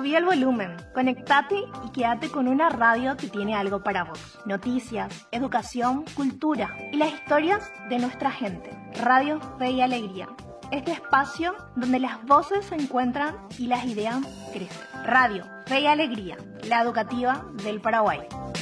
Subí el volumen, conectate y quédate con una radio que tiene algo para vos. Noticias, educación, cultura y las historias de nuestra gente. Radio Fe y Alegría. Este espacio donde las voces se encuentran y las ideas crecen. Radio Fe y Alegría, la educativa del Paraguay.